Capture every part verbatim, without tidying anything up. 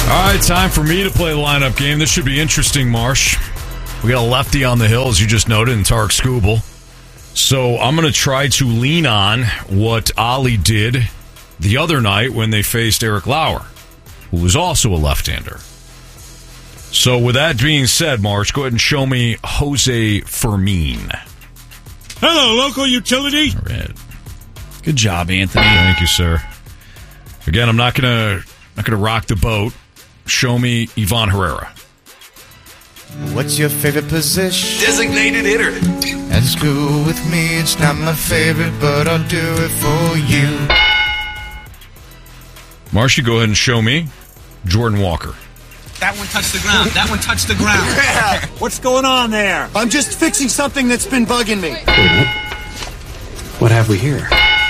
All right, time for me to play the lineup game. This should be interesting, Marsh. We got a lefty on the hill, as you just noted, in Tarek Skubal. So I'm going to try to lean on what Ollie did the other night when they faced Eric Lauer, who was also a left-hander. So with that being said, Marsh, go ahead and show me Jose Fermin. Hello, local utility. All right. Good job, Anthony. Thank you, sir. Again, I'm not gonna not gonna rock the boat. Show me Ivan Herrera. What's your favorite position? Designated hitter. That's cool with me. It's not my favorite, but I'll do it for you. Marcia, go ahead and show me Jordan Walker. That one touched the ground. That one touched the ground. Yeah. What's going on there? I'm just fixing something that's been bugging me. What have we here?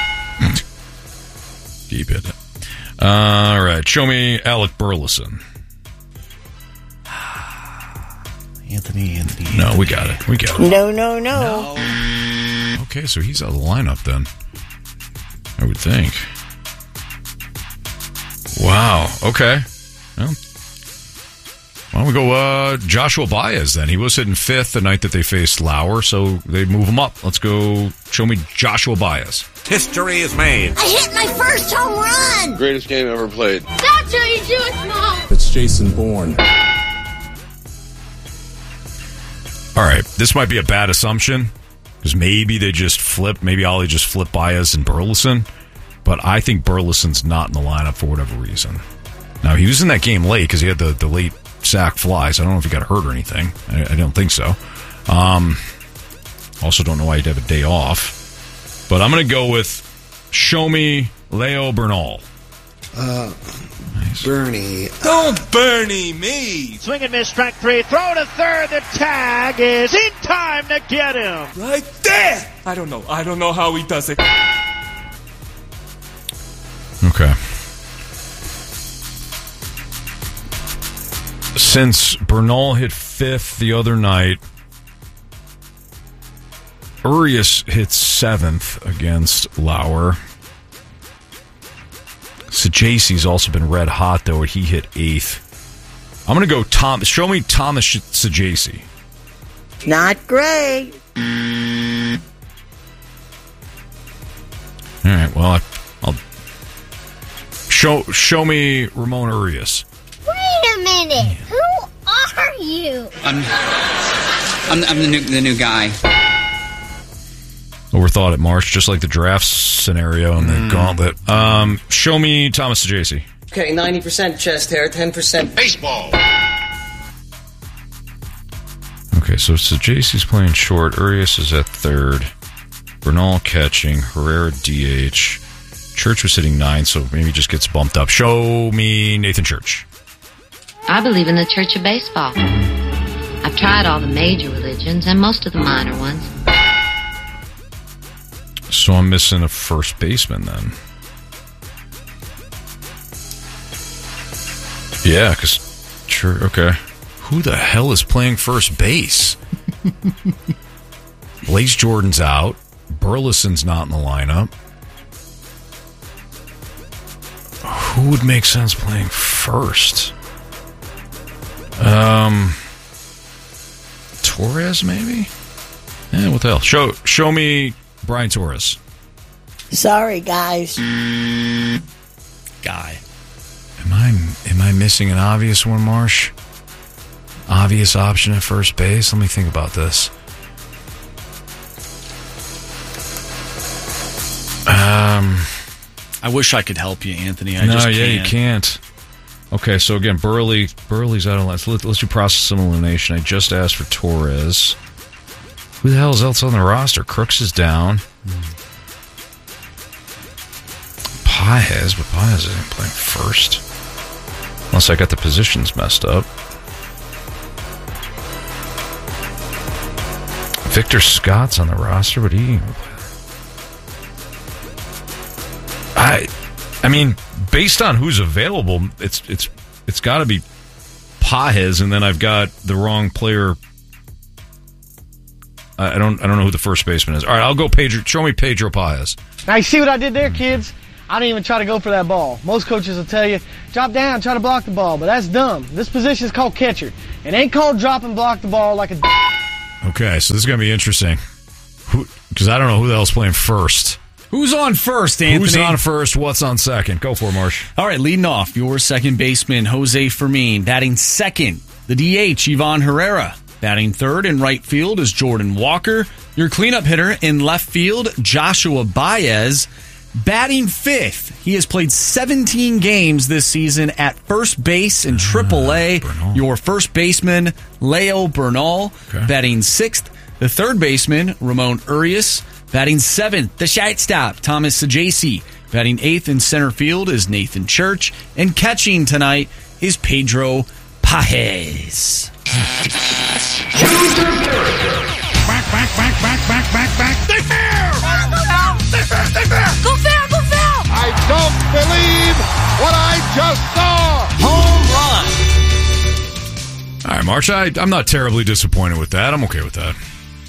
Keep it. All right. Show me Alec Burleson. Anthony, Anthony, No, Anthony. we got it. We got it. No, no, no. no. Okay, so he's out of the lineup then. I would think. Wow. Okay. Well, why don't we go uh, Joshua Baez then? He was hitting fifth the night that they faced Lauer, so they move him up. Let's go. Show me Joshua Baez. History is made. I hit my first home run. Greatest game ever played. That's how you do it, Mom. It's Jason Bourne. All right, this might be a bad assumption because maybe they just flip. Maybe Ollie just flipped Baez and Burleson, but I think Burleson's not in the lineup for whatever reason. Now, he was in that game late because he had the, the late sack flies. I don't know if he got hurt or anything. I, I don't think so. Um, also don't know why he'd have a day off. But I'm going to go with show me Leo Bernal. Uh, nice. Bernie. Don't Bernie me. Swing and miss, strike three. Throw to third. The tag is in time to get him. Right there. I don't know. I don't know how he does it. Okay. Since Bernal hit fifth the other night, Urias hit seventh against Lauer. Sajaci's also been red hot, though, where he hit eighth. I'm going to go Tom. Show me Thomas Sajaci. Not great. All right, well, I, I'll show show me Ramon Urias. Wait a minute. Who are you? I'm, I'm, I'm the new the new guy. Overthought it, Marsh, just like the draft scenario and the mm. gauntlet. Um, show me Thomas Sajaci. Okay, ninety percent chest hair, ten percent baseball. Okay, so Sajaci's playing short. Urias is at third. Bernal catching. Herrera D H. Church was hitting nine, so maybe just gets bumped up. Show me Nathan Church. I believe in the Church of Baseball. I've tried all the major religions and most of the minor ones. So I'm missing a first baseman then. Yeah, because sure, okay. Who the hell is playing first base? Blaze Jordan's out. Burleson's not in the lineup. Who would make sense playing first? Um, Torres maybe. Yeah, what the hell? Show show me Brian Torres. Sorry, guys. Guy. Am I am I missing an obvious one, Marsh? Obvious option at first base? Let me think about this. Um, I wish I could help you, Anthony. I no, just can't. yeah, you can't. Okay, so again, Burley, Burley's out of line. So let, let's do process elimination. I just asked for Torres. Who the hell is else on the roster? Crooks is down. Hmm. Paez, but Paez isn't playing first. Unless I got the positions messed up. Victor Scott's on the roster, but he... I I mean, based on who's available, it's it's it's got to be Paez, and then I've got the wrong player. I don't I don't know who the first baseman is. All right, I'll go Pedro. Show me Pedro Paez. Now, you see what I did there, kids? I don't even try to go for that ball. Most coaches will tell you, drop down, try to block the ball, but that's dumb. This position is called catcher. It ain't called drop and block the ball like a d-. Okay, so this is going to be interesting. Because I don't know who the hell's playing first. Who's on first, Anthony? Who's on first? What's on second? Go for it, Marsh. All right, leading off, your second baseman, Jose Fermin. Batting second, the D H, Ivan Herrera. Batting third in right field is Jordan Walker. Your cleanup hitter in left field, Joshua Baez. Batting fifth, he has played seventeen games this season at first base in triple A. Uh, Your first baseman, Leo Bernal. Okay. Batting sixth, the third baseman, Ramon Urias. Batting seventh, the shortstop, Thomas Sajaci. Batting eighth in center field is Nathan Church. And catching tonight is Pedro Pajes. Back, back, back, back, back, back, back. Stay fair! Go fair! Stay fair! Stay fair! Go fair! Go fair! I don't believe what I just saw! Home run! All right, March, I, I'm not terribly disappointed with that. I'm okay with that.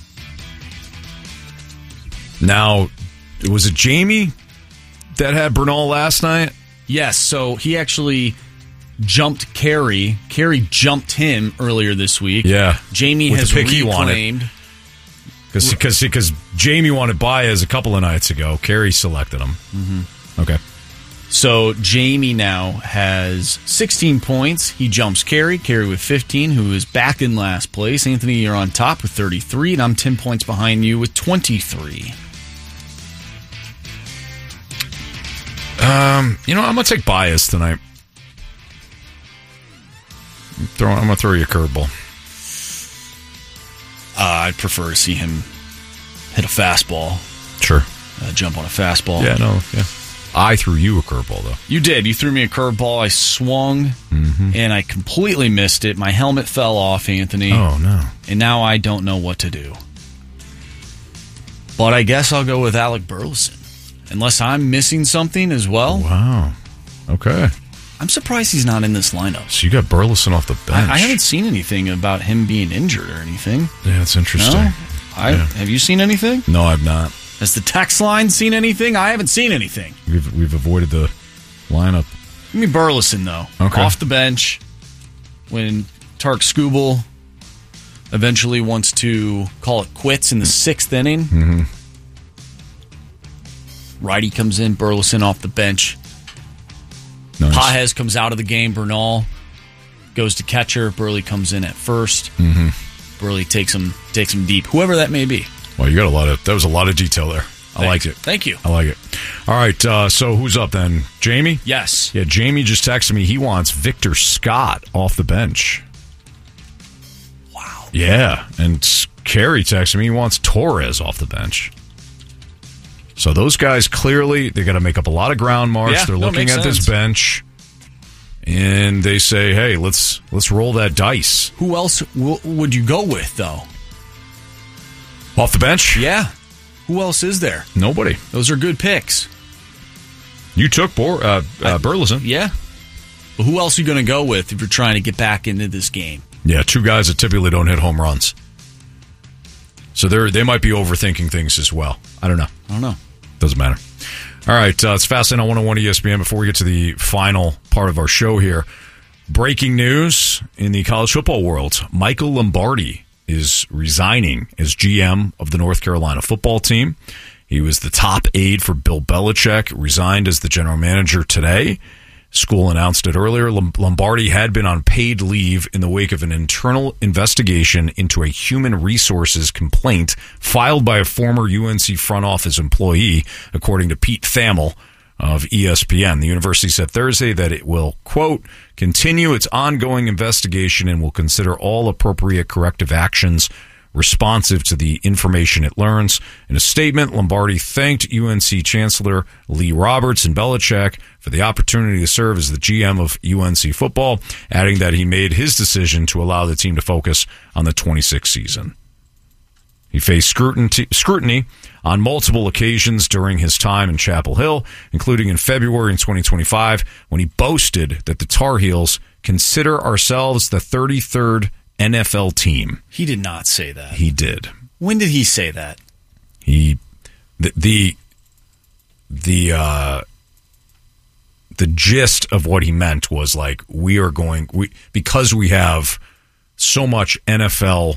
Now, was it Jamie that had Bernal last night? Yes, so he actually jumped Carey. Carey jumped him earlier this week. Yeah. Jamie With has the pick he wanted. reclaimed. Because Jamie wanted Baez a couple of nights ago. Carey selected him. Mm-hmm. Okay. So Jamie now has sixteen points. He jumps Carey. Carey with fifteen, who is back in last place. Anthony, you're on top with thirty-three, and I'm ten points behind you with twenty-three. Um, you know, I'm going to take Baez tonight. I'm, throwing, I'm going to throw you a curveball. Uh, I'd prefer to see him hit a fastball. Sure. Uh, jump on a fastball. Yeah, no, yeah. I threw you a curveball, though. You did. You threw me a curveball. I swung, mm-hmm. and I completely missed it. My helmet fell off, Anthony. Oh, no. And now I don't know what to do. But I guess I'll go with Alec Burleson. Unless I'm missing something as well. Wow. Okay. I'm surprised he's not in this lineup. So you got Burleson off the bench. I, I haven't seen anything about him being injured or anything. Yeah, that's interesting. No? I, yeah. Have you seen anything? No, I've not. Has the text line seen anything? I haven't seen anything. We've we've avoided the lineup. Give me Burleson, though. Okay. Off the bench. When Tark Skubal eventually wants to call it quits in the sixth inning. Mm-hmm. Righty comes in, Burleson off the bench. Nice. Pajes comes out of the game. Bernal goes to catcher. Burley comes in at first. Mm-hmm. Burley takes him takes him deep, whoever that may be. Well, you got a lot of that was a lot of detail there. I liked it. Thank you. I like it. All right, uh, so who's up then? Jamie? Yes. Yeah, Jamie just texted me. He wants Victor Scott off the bench. Wow. Yeah, and Carey texted me. He wants Torres off the bench. So those guys clearly, they got to make up a lot of ground, Marsh. Yeah, They're no, looking makes at sense. this bench, and they say, "Hey, let's let's roll that dice." Who else w- would you go with, though? Off the bench? Yeah. Who else is there? Nobody. Those are good picks. You took Bor- uh, uh, Burleson. Yeah. But who else are you going to go with if you're trying to get back into this game? Yeah, two guys that typically don't hit home runs. So they they might be overthinking things as well. I don't know. I don't know. Doesn't matter. All right, uh, it's Fastlane on one oh one E S P N. Before we get to the final part of our show here, breaking news in the college football world. Michael Lombardi is resigning as G M of the North Carolina football team. He was the top aide for Bill Belichick, resigned as the general manager today. School announced it earlier. Lombardi had been on paid leave in the wake of an internal investigation into a human resources complaint filed by a former U N C front office employee, according to Pete Thamel of E S P N. The university said Thursday that it will, quote, continue its ongoing investigation and will consider all appropriate corrective actions responsive to the information it learns. In a statement, Lombardi thanked U N C Chancellor Lee Roberts and Belichick for the opportunity to serve as the G M of U N C football, adding that he made his decision to allow the team to focus on the twenty-sixth season. He faced scrutiny, scrutiny on multiple occasions during his time in Chapel Hill, including in February in twenty twenty-five, when he boasted that the Tar Heels consider ourselves the thirty-third N F L team. He did not say that. He did. When did he say that? He, the, the, the uh, the gist of what he meant was like, we are going, we because we have so much N F L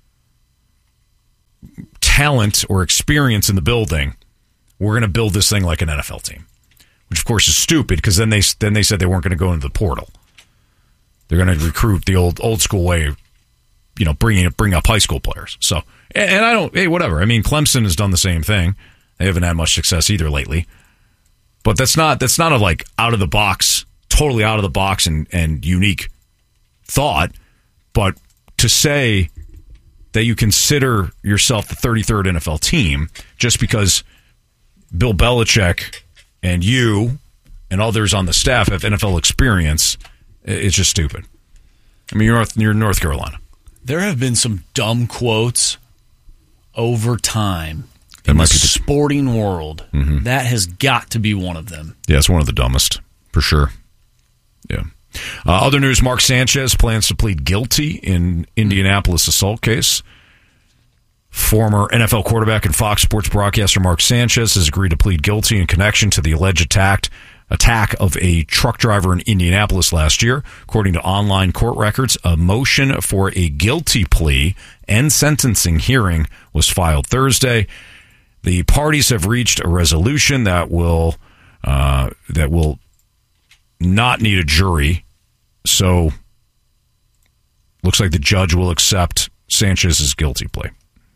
talent or experience in the building, we're going to build this thing like an N F L team, which of course is stupid because then they then they said they weren't going to go into the portal. They're going to recruit the old old school way, you know, bringing bring up high school players. So, and, and I don't, hey, whatever. I mean, Clemson has done the same thing. They haven't had much success either lately. But that's not that's not a like out of the box, totally out of the box and, and unique thought. But to say that you consider yourself the thirty-third N F L team just because Bill Belichick and you and others on the staff have N F L experience, it's just stupid. I mean, you're North, you're North Carolina. There have been some dumb quotes over time that in might the be the sporting world. Mm-hmm. That has got to be one of them. Yeah, it's one of the dumbest, for sure. Yeah. Uh, other news, Mark Sanchez plans to plead guilty in Indianapolis assault case. Former N F L quarterback and Fox Sports broadcaster Mark Sanchez has agreed to plead guilty in connection to the alleged attack, attack of a truck driver in Indianapolis last year. According to online court records, a motion for a guilty plea and sentencing hearing was filed Thursday. The parties have reached a resolution that will uh, that will not need a jury. So, looks like the judge will accept Sanchez's guilty plea.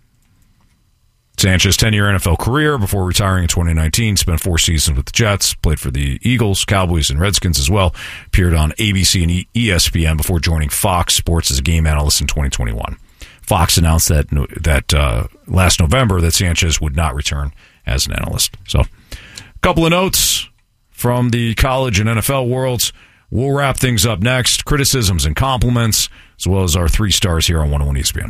Sanchez, ten-year N F L career before retiring in twenty nineteen, spent four seasons with the Jets, played for the Eagles, Cowboys, and Redskins as well, appeared on A B C and E S P N before joining Fox Sports as a game analyst in twenty twenty-one. Fox announced that that uh, last November that Sanchez would not return as an analyst. So, a couple of notes from the college and N F L worlds. We'll wrap things up next. Criticisms and compliments, as well as our three stars here on one oh one E S P N.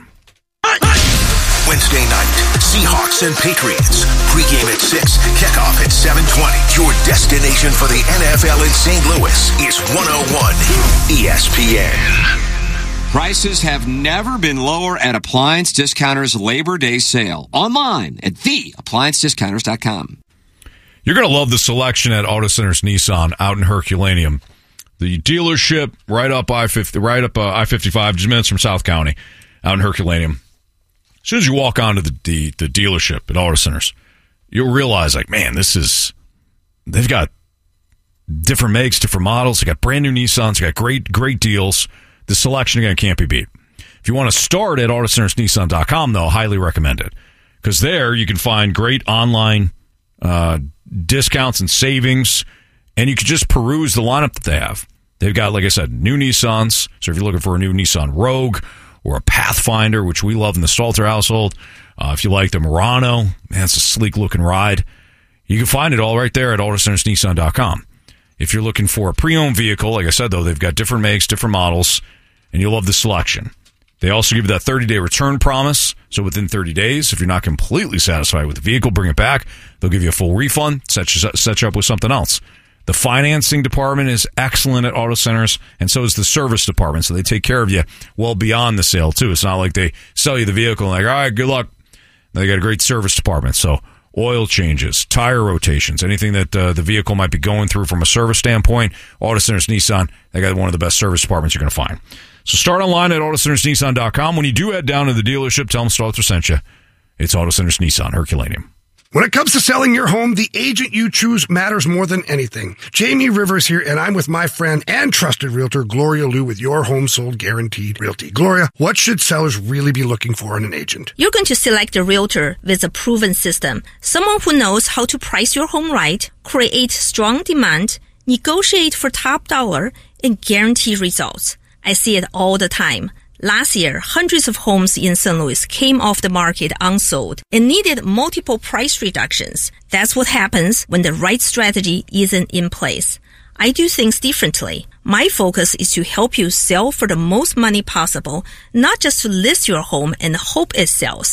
Wednesday night, Seahawks and Patriots. Pre-game at six, kickoff at seven twenty. Your destination for the N F L in Saint Louis is one oh one E S P N. Prices have never been lower at Appliance Discounters Labor Day sale. Online at the appliance discounters dot com. You're going to love the selection at Auto Centers Nissan out in Herculaneum. The dealership right up I fifty, right up uh, I fifty-five, just minutes from South County, out in Herculaneum. As soon as you walk onto the, the, the dealership at Auto Centers, you'll realize, like, man, this is, they've got different makes, different models. They got brand new Nissans. They got great, great deals. The selection, again, can't be beat. If you want to start at auto centers nissan dot com, though, highly recommend it. Because there you can find great online uh, discounts and savings, and you can just peruse the lineup that they have. They've got, like I said, new Nissans. So if you're looking for a new Nissan Rogue or a Pathfinder, which we love in the Stalter household, uh, if you like the Murano, man, it's a sleek-looking ride. You can find it all right there at auto centers nissan dot com. If you're looking for a pre-owned vehicle, like I said, though, they've got different makes, different models, and you'll love the selection. They also give you that thirty-day return promise. So within thirty days, if you're not completely satisfied with the vehicle, bring it back. They'll give you a full refund, set you, set you up with something else. The financing department is excellent at Auto Centers, and so is the service department. So they take care of you well beyond the sale, too. It's not like they sell you the vehicle and like, all right, good luck. They got a great service department. So oil changes, tire rotations, anything that uh, the vehicle might be going through from a service standpoint, Auto Centers Nissan, they got one of the best service departments you're going to find. So start online at auto centers nissan dot com. When you do head down to the dealership, tell them Stalter sent you. It's Auto Centers Nissan, Herculaneum. When it comes to selling your home, the agent you choose matters more than anything. Jamie Rivers here, and I'm with my friend and trusted realtor, Gloria Liu, with Your Home Sold Guaranteed Realty. Gloria, what should sellers really be looking for in an agent? You're going to select a realtor with a proven system, someone who knows how to price your home right, create strong demand, negotiate for top dollar, and guarantee results. I see it all the time. Last year, hundreds of homes in Saint Louis came off the market unsold and needed multiple price reductions. That's what happens when the right strategy isn't in place. I do things differently. My focus is to help you sell for the most money possible, not just to list your home and hope it sells.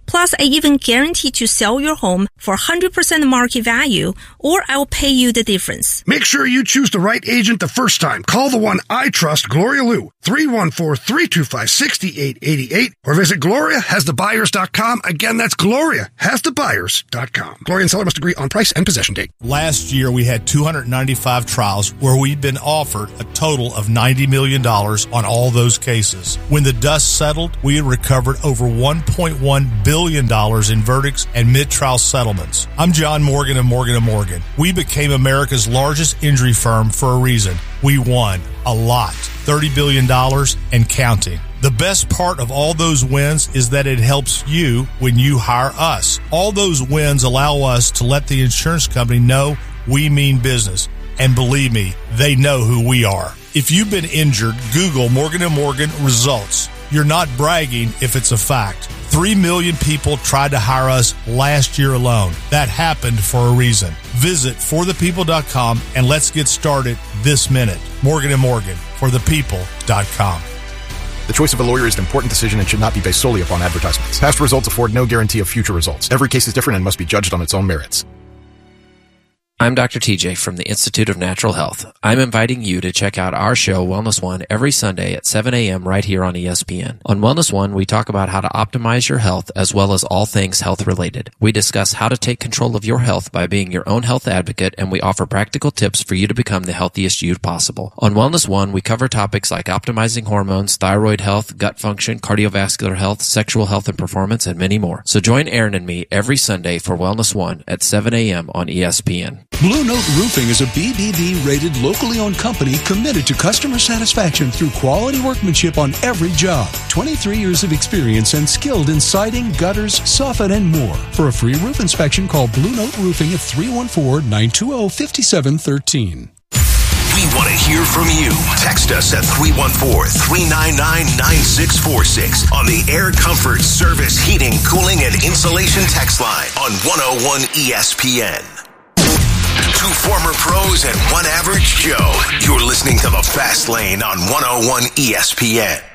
Plus, I even guarantee to sell your home for one hundred percent market value, or I'll pay you the difference. Make sure you choose the right agent the first time. Call the one I trust, Gloria Liu, three one four, three two five, six eight eight eight, or visit gloria has the buyers dot com. Again, that's gloria has the buyers dot com. Gloria and seller must agree on price and possession date. Last year, we had two hundred ninety-five trials where we've been offered a total of ninety million dollars on all those cases. When the dust settled, we had recovered over one point one billion dollars in verdicts and mid-trial settlements. I'm John Morgan of Morgan and Morgan. We became America's largest injury firm for a reason. We won a lot, thirty billion dollars and counting. The best part of all those wins is that it helps you when you hire us. All those wins allow us to let the insurance company know we mean business. And believe me, they know who we are. If you've been injured, Google Morgan and Morgan results. You're not bragging if it's a fact. Three million people tried to hire us last year alone. That happened for a reason. Visit for the people dot com and let's get started this minute. Morgan and Morgan, for the people dot com. The choice of a lawyer is an important decision and should not be based solely upon advertisements. Past results afford no guarantee of future results. Every case is different and must be judged on its own merits. I'm Doctor T J from the Institute of Natural Health. I'm inviting you to check out our show, Wellness One, every Sunday at seven a.m. right here on E S P N. On Wellness One, we talk about how to optimize your health as well as all things health-related. We discuss how to take control of your health by being your own health advocate, and we offer practical tips for you to become the healthiest you possible. On Wellness One, we cover topics like optimizing hormones, thyroid health, gut function, cardiovascular health, sexual health and performance, and many more. So join Aaron and me every Sunday for Wellness One at seven a.m. on E S P N. Blue Note Roofing is a B B B-rated, locally owned company committed to customer satisfaction through quality workmanship on every job. twenty-three years of experience and skilled in siding, gutters, soffit, and more. For a free roof inspection, call Blue Note Roofing at three one four, nine two zero, five seven one three. We want to hear from you. Text us at three one four, three nine nine, nine six four six on the Air Comfort Service Heating, Cooling, and Insulation text line on one oh one E S P N. Two former pros and one average Joe. You're listening to The Fast Lane on one oh one E S P N.